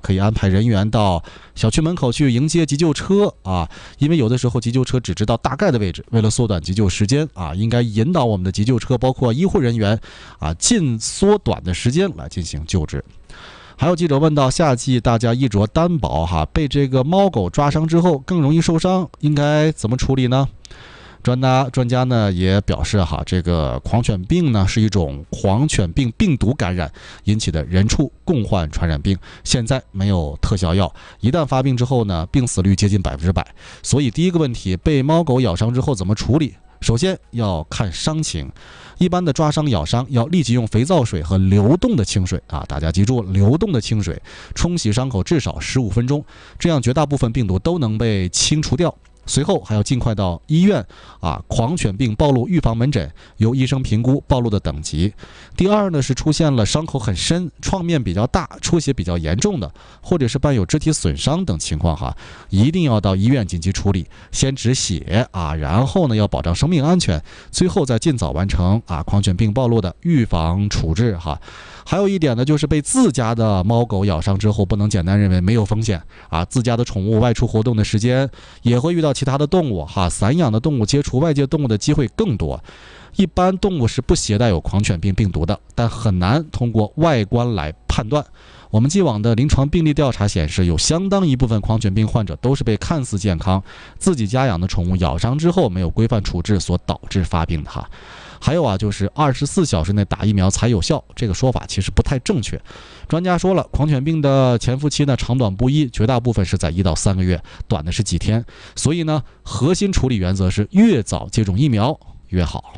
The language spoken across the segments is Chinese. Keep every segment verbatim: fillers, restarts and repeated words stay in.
可以安排人员到小区门口去迎接急救车啊，因为有的时候急救车只知道大概的位置，为了缩短急救时间啊，应该引导我们的急救车包括医护人员啊，尽缩短的时间来进行救治。还有记者问到，夏季大家衣着单薄哈，被这个猫狗抓伤之后更容易受伤，应该怎么处理呢？专家专家呢也表示哈，这个狂犬病呢是一种狂犬病病毒感染引起的人畜共患传染病，现在没有特效药，一旦发病之后呢，病死率接近百分之百。所以第一个问题，被猫狗咬伤之后怎么处理？首先要看伤情，一般的抓伤咬伤要立即用肥皂水和流动的清水啊，大家记住，流动的清水冲洗伤口至少十五分钟，这样绝大部分病毒都能被清除掉。随后还要尽快到医院啊，狂犬病暴露预防门诊，由医生评估暴露的等级。第二呢是出现了伤口很深、创面比较大、出血比较严重的，或者是伴有肢体损伤等情况哈，一定要到医院紧急处理，先止血啊，然后呢要保障生命安全，最后再尽早完成啊狂犬病暴露的预防处置哈。还有一点呢，就是被自家的猫狗咬伤之后，不能简单认为没有风险啊。自家的宠物外出活动的时间，也会遇到其他的动物哈，散养的动物接触外界动物的机会更多。一般动物是不携带有狂犬病病毒的，但很难通过外观来判断。我们既往的临床病例调查显示，有相当一部分狂犬病患者都是被看似健康、自己家养的宠物咬伤之后没有规范处置所导致发病的哈。还有啊，就是二十四小时内打疫苗才有效，这个说法其实不太正确。专家说了，狂犬病的潜伏期呢长短不一，绝大部分是在一到三个月，短的是几天。所以呢，核心处理原则是越早接种疫苗越好。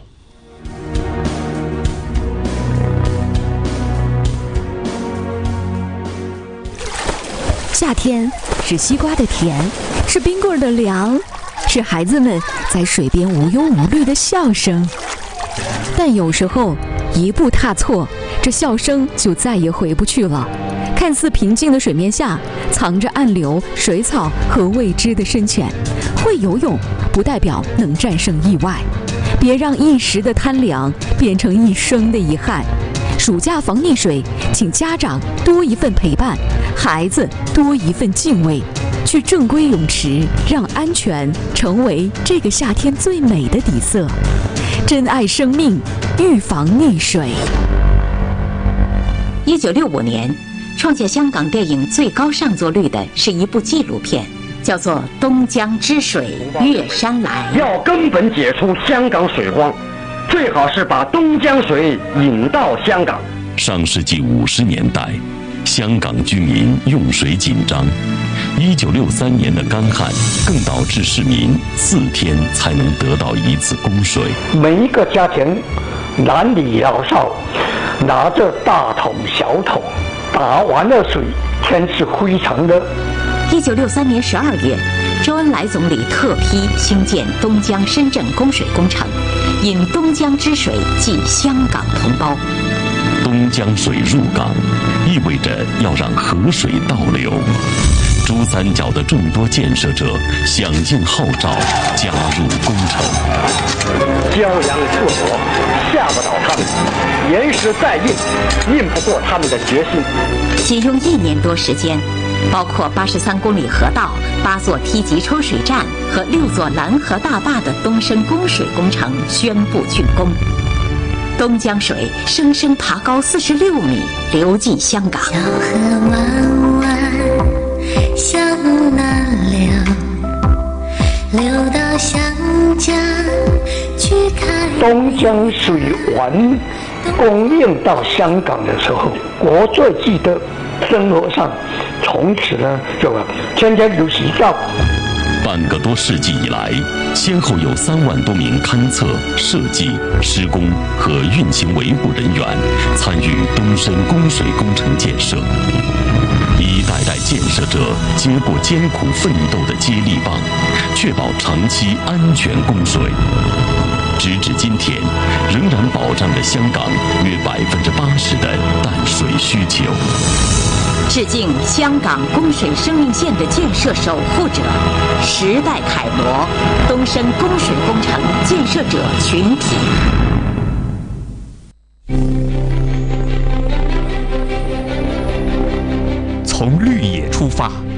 夏天是西瓜的甜，是冰棍的凉，是孩子们在水边无忧无虑的笑声。但有时候一步踏错，这笑声就再也回不去了。看似平静的水面下，藏着暗流、水草和未知的深浅。会游泳不代表能战胜意外，别让一时的贪凉变成一生的遗憾。暑假防溺水，请家长多一份陪伴，孩子多一份敬畏。去正规泳池，让安全成为这个夏天最美的底色。珍爱生命，预防溺水。 一九六五年，创下香港电影最高上座率的是一部纪录片，叫做《东江之水越山来》。 要根本解除香港水荒，最好是把东江水引到香港。 上世纪五十年代，香港居民用水紧张。一九六三年的干旱更导致市民四天才能得到一次供水。 每一个家庭，男女老少，拿着大桶小桶，打完了水，天是非常热。 一九六三年十二月，周恩来总理特批兴建东江深圳供水工程，引东江之水济香港同胞。 东江水入港，意味着要让河水倒流。珠三角的众多建设者响应号召，加入工程。 骄阳复活，吓不倒他们；岩石再硬，硬不过他们的决心。 仅用一年多时间，包括八十三公里河道、八座梯级抽水站和六座拦河大坝的东深供水工程宣布竣工。东江水生生爬高四十六米，流进香港。 小河弯弯向南流，流到湘江去看。 东江水完供应到香港的时候，我最记得生活上从此呢就天天有洗澡。 半个多世纪以来，先后有三万多名勘测、设计、施工和运行维护人员参与东深供水工程建设。一代代建设者接过艰苦奋斗的接力棒，确保长期安全供水。直至今天，仍然保障着香港约百分之八十的淡水需求。 致敬香港供水生命线的建设守护者、时代楷模——东深供水工程建设者群体。 从绿野界出发，